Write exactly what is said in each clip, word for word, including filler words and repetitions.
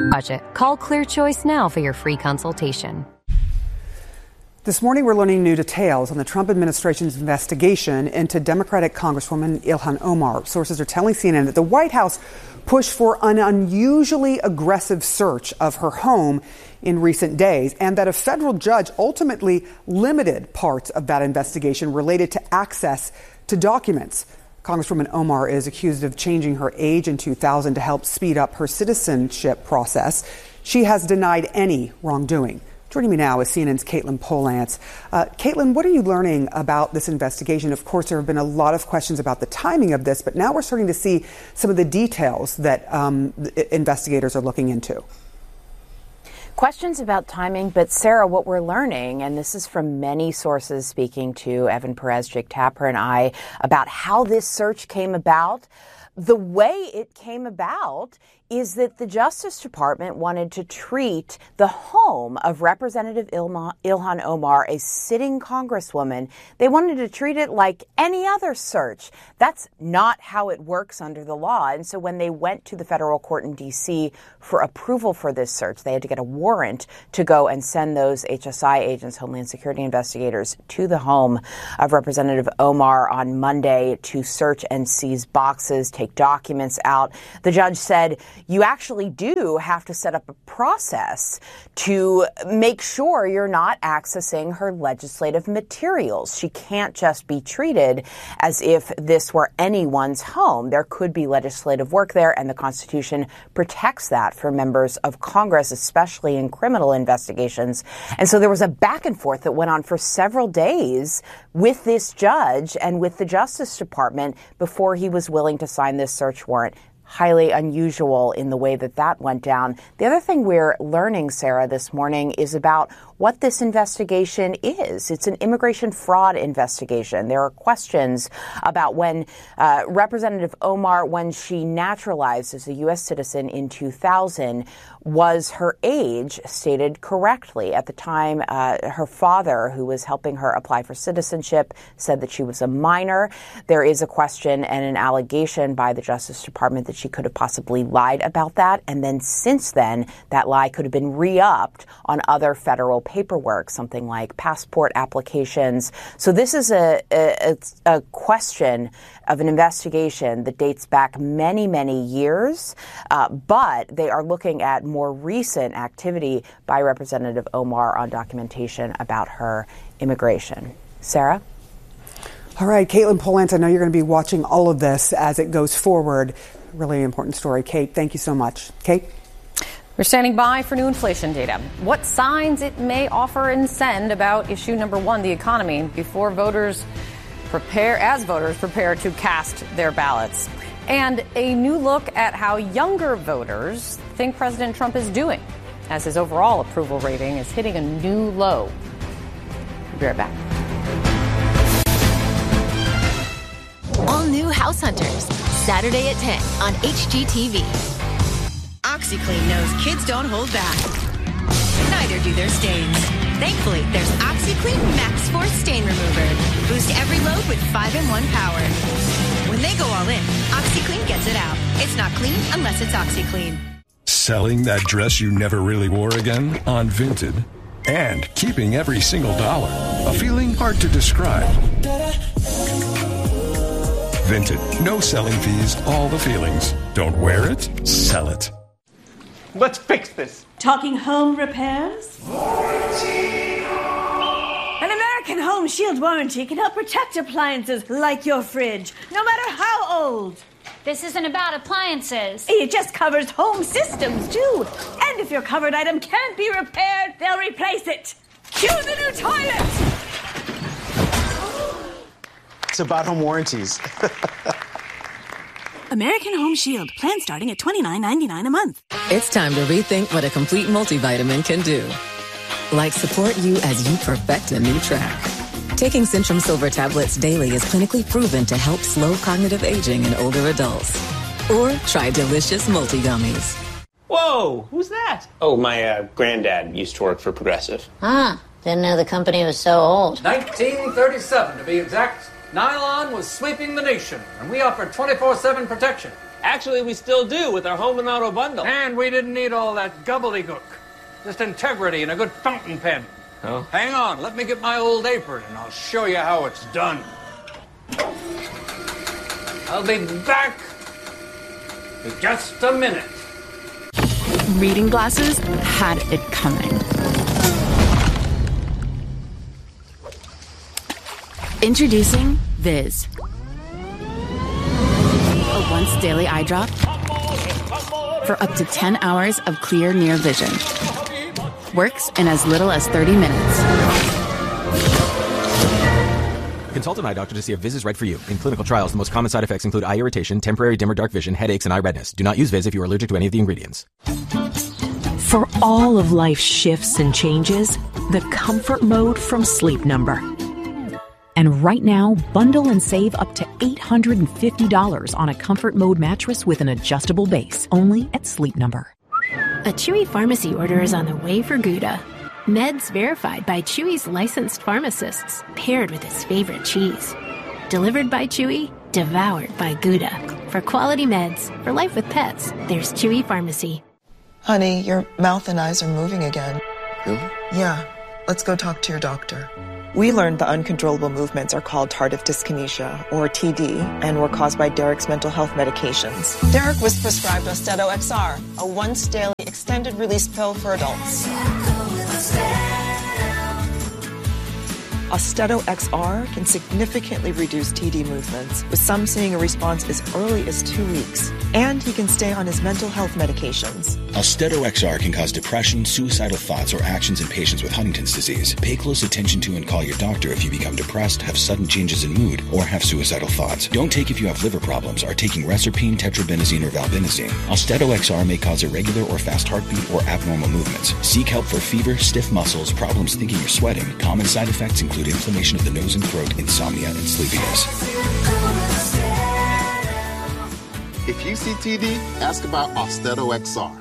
Budget. Call Clear Choice now for your free consultation. This morning, we're learning new details on the Trump administration's investigation into Democratic Congresswoman Ilhan Omar. Sources are telling C N N that the White House pushed for an unusually aggressive search of her home in recent days, and that a federal judge ultimately limited parts of that investigation related to access to documents. Congresswoman Omar is accused of changing her age in two thousand to help speed up her citizenship process. She has denied any wrongdoing. Joining me now is C N N's Caitlin Polantz. Uh, Caitlin, what are you learning about this investigation? Of course, there have been a lot of questions about the timing of this, but now we're starting to see some of the details that um, the investigators are looking into. Questions about timing, but Sarah, what we're learning, and this is from many sources speaking to Evan Perez, Jake Tapper, and I, about how this search came about. The way it came about is that the Justice Department wanted to treat the home of Representative Ilma, Ilhan Omar, a sitting congresswoman. They wanted to treat it like any other search. That's not how it works under the law. And so when they went to the federal court in D C for approval for this search, they had to get a warrant to go and send those H S I agents, Homeland Security investigators, to the home of Representative Omar on Monday to search and seize boxes, take documents out. The judge said, you actually do have to set up a process to make sure you're not accessing her legislative materials. She can't just be treated as if this were anyone's home. There could be legislative work there, and the Constitution protects that for members of Congress, especially in criminal investigations. And so there was a back and forth that went on for several days with this judge and with the Justice Department before he was willing to sign this search warrant. Highly unusual in the way that that went down. The other thing we're learning, Sarah, this morning is about what this investigation is. It's an immigration fraud investigation. There are questions about when uh, Representative Omar, when she naturalized as a U S citizen in two thousand, was her age stated correctly? At the time, uh, her father, who was helping her apply for citizenship, said that she was a minor. There is a question and an allegation by the Justice Department that she could have possibly lied about that. And then since then, that lie could have been re-upped on other federal paperwork, something like passport applications. So this is a, a, a question of an investigation that dates back many, many years, uh, but they are looking at more recent activity by Representative Omar on documentation about her immigration. Sarah? All right, Caitlin Polantz, I know you're going to be watching all of this as it goes forward. Really important story. Kate, thank you so much. Kate? We're standing by for new inflation data. What signs it may offer and send about issue number one, the economy, before voters prepare, as voters prepare to cast their ballots. And a new look at how younger voters think President Trump is doing, as his overall approval rating is hitting a new low. We'll be right back. All new House Hunters, Saturday at ten on H G T V. OxyClean knows kids don't hold back. Neither do their stains. Thankfully, there's OxyClean Max Force Stain Remover. Boost every load with five in one power. When they go all in, OxyClean gets it out. It's not clean unless it's OxyClean. Selling that dress you never really wore again on Vinted. And keeping every single dollar. A feeling hard to describe. Vinted. No selling fees, all the feelings. Don't wear it, sell it. Let's fix this. Talking home repairs? Warranty. An American Home Shield warranty can help protect appliances like your fridge, no matter how old. This isn't about appliances. It just covers home systems, too. And if your covered item can't be repaired, they'll replace it. Cue the new toilet! It's about home warranties. American Home Shield. Plan starting at twenty-nine ninety-nine a month. It's time to rethink what a complete multivitamin can do. Like support you as you perfect a new track. Taking Centrum Silver tablets daily is clinically proven to help slow cognitive aging in older adults. Or try delicious multi-gummies. Whoa, who's that? Oh, my uh, granddad used to work for Progressive. Ah, didn't know the company was so old. nineteen thirty-seven, to be exact. Nylon was sweeping the nation, and we offered twenty-four seven protection. Actually, we still do with our home and auto bundle. And we didn't need all that gobbledygook. Just integrity and a good fountain pen. Oh. Hang on, let me get my old apron and I'll show you how it's done. I'll be back in just a minute. Reading glasses had it coming. Introducing Viz. A once daily eye drop for up to ten hours of clear near vision. Works in as little as thirty minutes. Consult an eye doctor to see if Viz is right for you. In clinical trials, the most common side effects include eye irritation, temporary dim or dark vision, headaches, and eye redness. Do not use Viz if you are allergic to any of the ingredients. For all of life's shifts and changes, the comfort mode from Sleep Number. And right now, bundle and save up to eight hundred fifty dollars on a comfort mode mattress with an adjustable base, only at Sleep Number. A Chewy pharmacy order is on the way for Gouda. Meds verified by Chewy's licensed pharmacists, paired with his favorite cheese. Delivered by Chewy, devoured by Gouda. For quality meds, for life with pets, there's Chewy Pharmacy. Honey, your mouth and eyes are moving again. Really? Yeah. Let's go talk to your doctor. We learned the uncontrollable movements are called tardive dyskinesia, or T D, and were caused by Derek's mental health medications. Derek was prescribed Austedo X R, a once-daily extended-release pill for adults. Austedo X R can significantly reduce T D movements, with some seeing a response as early as two weeks. And he can stay on his mental health medications. Austedo X R can cause depression, suicidal thoughts, or actions in patients with Huntington's disease. Pay close attention to and call your doctor if you become depressed, have sudden changes in mood, or have suicidal thoughts. Don't take if you have liver problems, are taking Reserpine, Tetrabenazine, or Valbenazine. Austedo X R may cause irregular or fast heartbeat or abnormal movements. Seek help for fever, stiff muscles, problems thinking or sweating. Common side effects include inflammation of the nose and throat, insomnia, and sleepiness. If you see T D, ask about Austedo X R.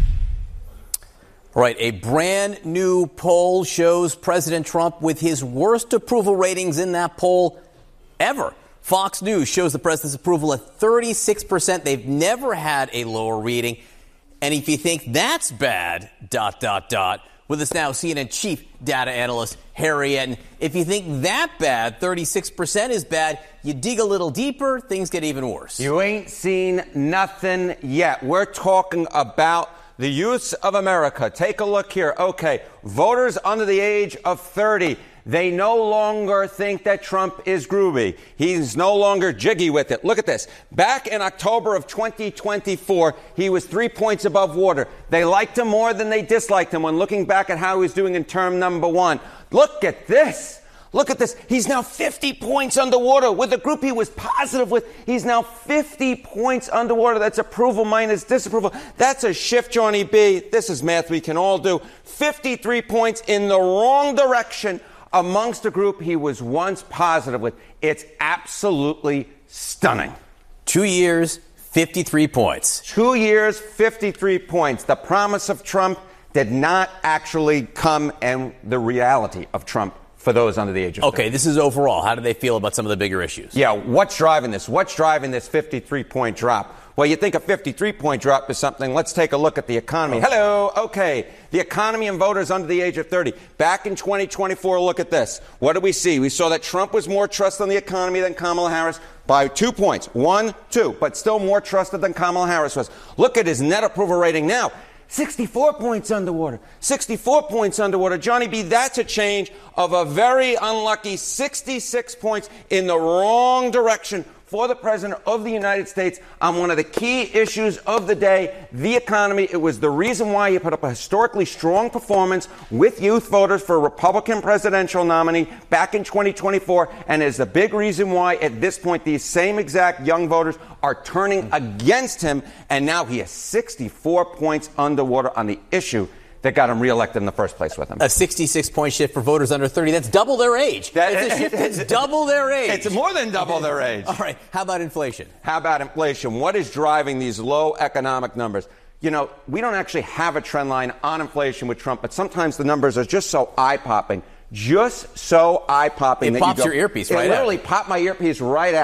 All right, a brand new poll shows President Trump with his worst approval ratings in that poll ever. Fox News shows the president's approval at thirty-six percent. They've never had a lower reading. And if you think that's bad, dot, dot, dot, with us now, C N N chief data analyst Harry Etten. If you think that bad, thirty-six percent is bad, you dig a little deeper, things get even worse. You ain't seen nothing yet. We're talking about the youths of America. Take a look here. Okay, voters under the age of thirty. They no longer think that Trump is groovy. He's no longer jiggy with it. Look at this. Back in October of twenty twenty-four, he was three points above water. They liked him more than they disliked him when looking back at how he was doing in term number one. Look at this. Look at this. He's now fifty points underwater. With the group he was positive with, he's now fifty points underwater. That's approval minus disapproval. That's a shift, Johnny B. This is math we can all do. fifty-three points in the wrong direction amongst a group he was once positive with. It's absolutely stunning. Two years, fifty-three points. Two years, fifty-three points. The promise of Trump did not actually come, and the reality of Trump for those under the age of thirty. Okay, this is overall. How do they feel about some of the bigger issues? Yeah, what's driving this? What's driving this fifty-three point drop? Well, you think a fifty-three point drop is something. Let's take a look at the economy. Okay. Hello. Okay. The economy and voters under the age of thirty. Back in twenty twenty-four, look at this. What did we see? We saw that Trump was more trusted in the economy than Kamala Harris by two points. One, two, but still more trusted than Kamala Harris was. Look at his net approval rating now. sixty-four points underwater. sixty-four points underwater. Johnny B., that's a change of a very unlucky sixty-six points in the wrong direction for the President of the United States on one of the key issues of the day, the economy. It was the reason why he put up a historically strong performance with youth voters for a Republican presidential nominee back in twenty twenty-four, and is the big reason why at this point these same exact young voters are turning against him, and now he is sixty-four points underwater on the issue that got him reelected in the first place with him. A sixty-six point shift for voters under thirty. That's double their age. That, it's a shift that's double their age. It's more than double their age. All right. How about inflation? How about inflation? What is driving these low economic numbers? You know, we don't actually have a trend line on inflation with Trump, but sometimes the numbers are just so eye-popping. Just so eye-popping. It that pops you go, your earpiece right out. It literally popped my earpiece right out.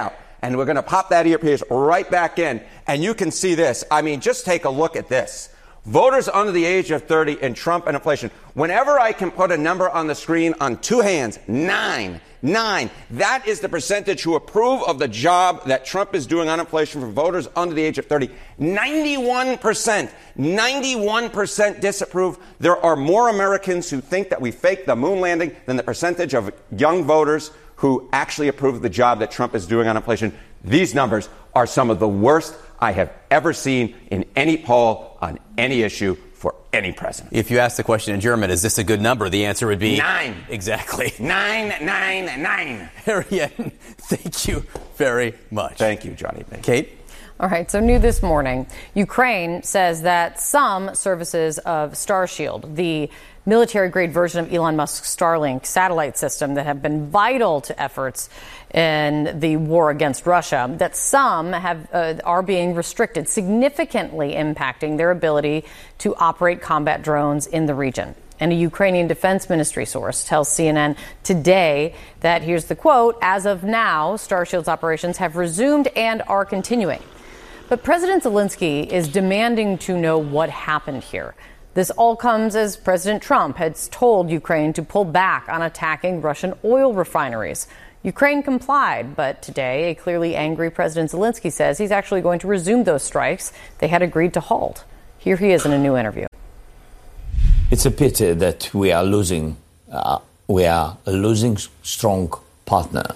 and we're going to pop that earpiece right back in, and you can see this. I mean, just take a look at this. Voters under the age of thirty and Trump and inflation. Whenever I can put a number on the screen on two hands, nine, nine, that is the percentage who approve of the job that Trump is doing on inflation for voters under the age of thirty. ninety-one percent, ninety-one percent disapprove. There are more Americans who think that we faked the moon landing than the percentage of young voters who actually approve of the job that Trump is doing on inflation. These numbers are some of the worst I have ever seen in any poll on any issue for any president. If you ask the question in German, is this a good number? The answer would be nine. Exactly. Nine, nine, nine. Harry Yen, thank you very much. Thank you, Johnny. Kate? All right, so new this morning, Ukraine says that some services of Starshield, the military-grade version of Elon Musk's Starlink satellite system that have been vital to efforts in the war against Russia, that some have uh, are being restricted, significantly impacting their ability to operate combat drones in the region. And a Ukrainian Defense Ministry source tells C N N today that, here's the quote, as of now, Starshield's operations have resumed and are continuing. But President Zelensky is demanding to know what happened here. This all comes as President Trump has told Ukraine to pull back on attacking Russian oil refineries. Ukraine complied, but today a clearly angry President Zelensky says he's actually going to resume those strikes they had agreed to halt. Here he is in a new interview. It's a pity that we are losing, uh, we are a losing strong partner.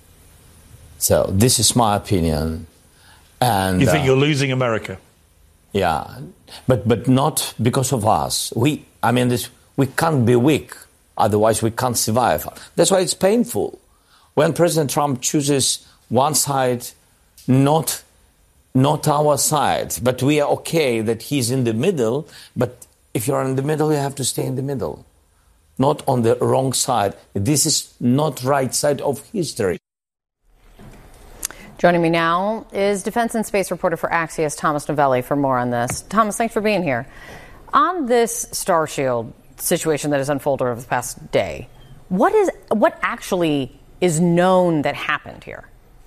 So this is my opinion. And you think uh, you're losing America? Yeah, but but not because of us. We, I mean, this we can't be weak, otherwise we can't survive. That's why it's painful when President Trump chooses one side, not not our side. But we are okay that he's in the middle. But if you're in the middle, you have to stay in the middle, not on the wrong side. This is not right side of history. Joining me now is defense and space reporter for Axios, Thomas Novelli, for more on this. Thomas, thanks for being here. On this Starshield situation that has unfolded over the past day, what is what actually is known that happened here?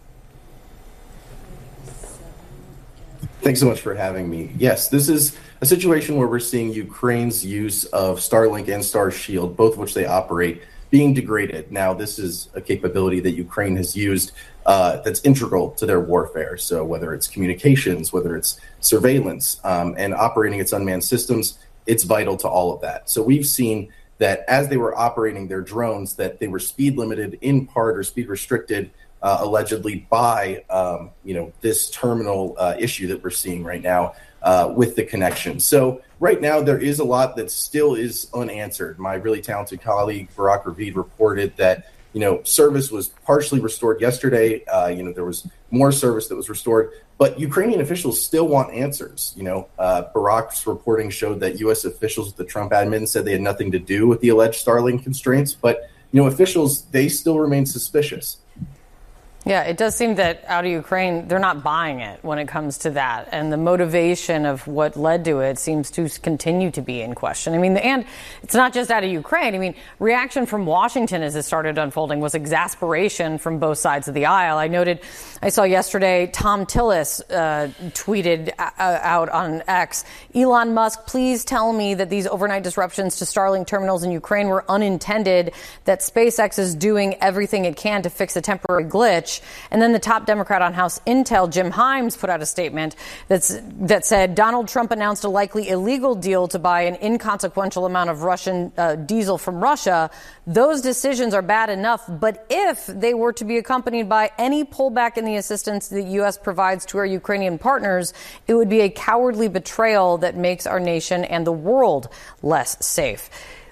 Thanks so much for having me. Yes, this is a situation where we're seeing Ukraine's use of Starlink and Starshield, both of which they operate, being degraded. Now, this is a capability that Ukraine has used uh, that's integral to their warfare. So whether it's communications, whether it's surveillance, um, and operating its unmanned systems, it's vital to all of that. So we've seen that as they were operating their drones, that they were speed limited in part or speed restricted, uh, allegedly by, um, you know, this terminal uh, issue that we're seeing right now uh, with the connection. So right now, there is a lot that still is unanswered. My really talented colleague, Barak Ravid, reported that, you know, service was partially restored yesterday. Uh, you know, there was more service that was restored, but Ukrainian officials still want answers. You know, uh, Barak's reporting showed that U S officials with the Trump admin said they had nothing to do with the alleged Starlink constraints, but, you know, officials, they still remain suspicious. Yeah, it does seem that out of Ukraine, they're not buying it when it comes to that. And the motivation of what led to it seems to continue to be in question. I mean, and it's not just out of Ukraine. I mean, reaction from Washington as it started unfolding was exasperation from both sides of the aisle. I noted, I saw yesterday, Tom Tillis uh, tweeted uh, out on X, Elon Musk, please tell me that these overnight disruptions to Starlink terminals in Ukraine were unintended, that SpaceX is doing everything it can to fix a temporary glitch. And then the top Democrat on House Intel, Jim Himes, put out a statement that's, that said Donald Trump announced a likely illegal deal to buy an inconsequential amount of Russian uh, diesel from Russia. Those decisions are bad enough, but if they were to be accompanied by any pullback in the assistance the U S provides to our Ukrainian partners, it would be a cowardly betrayal that makes our nation and the world less safe.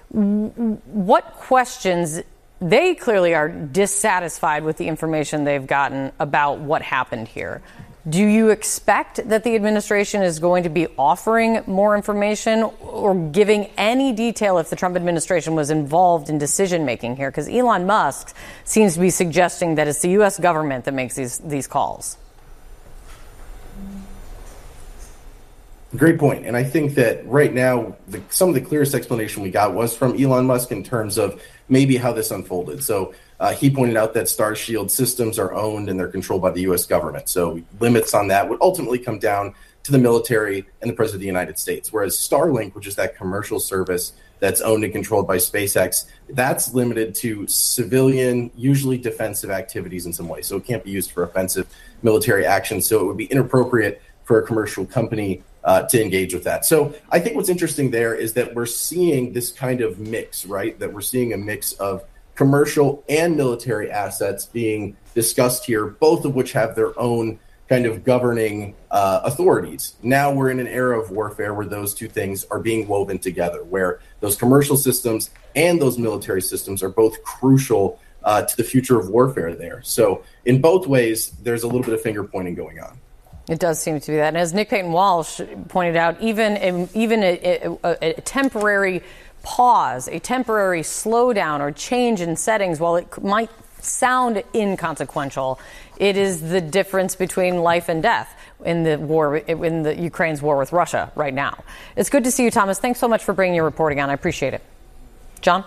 What questions? They clearly are dissatisfied with the information they've gotten about what happened here. Do you expect that the administration is going to be offering more information or giving any detail if the Trump administration was involved in decision making here? Because Elon Musk seems to be suggesting that it's the U S government that makes these, these calls. Great point. And I think that right now, the, some of the clearest explanation we got was from Elon Musk in terms of maybe how this unfolded. So uh, he pointed out that Starshield systems are owned and they're controlled by the U S government. So limits on that would ultimately come down to the military and the President of the United States. Whereas Starlink, which is that commercial service that's owned and controlled by SpaceX, that's limited to civilian, usually defensive activities in some way. So it can't be used for offensive military action. So it would be inappropriate for a commercial company uh, to engage with that. So I think what's interesting there is that we're seeing this kind of mix, right? That we're seeing a mix of commercial and military assets being discussed here, both of which have their own kind of governing uh, authorities. Now we're in an era of warfare where those two things are being woven together, where those commercial systems and those military systems are both crucial uh, to the future of warfare there. So in both ways, there's a little bit of finger pointing going on. It does seem to be that. And as Nick Payton Walsh pointed out, even a, even a, a, a temporary pause, a temporary slowdown or change in settings, while it might sound inconsequential, it is the difference between life and death in the war, in the Ukraine's war with Russia right now. It's good to see you, Thomas. Thanks so much for bringing your reporting on. I appreciate it. John?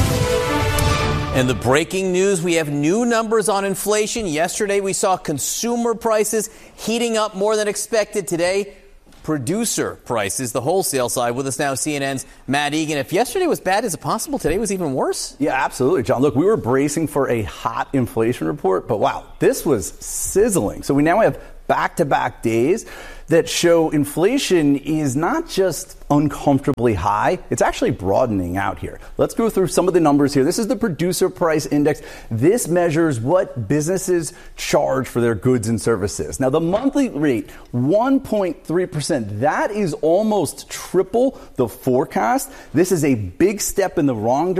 And the breaking news, we have new numbers on inflation. Yesterday, we saw consumer prices heating up more than expected. Today, producer prices, the wholesale side. With us now, C N N's Matt Egan. If yesterday was bad, is it possible today was even worse? Yeah, absolutely, John. Look, we were bracing for a hot inflation report, but wow, this was sizzling. So we now have back-to-back days that show inflation is not just uncomfortably high, it's actually broadening out here. Let's go through some of the numbers here. This is the Producer Price Index. This measures what businesses charge for their goods and services. Now, the monthly rate, one point three percent. That is almost triple the forecast. This is a big step in the wrong direction.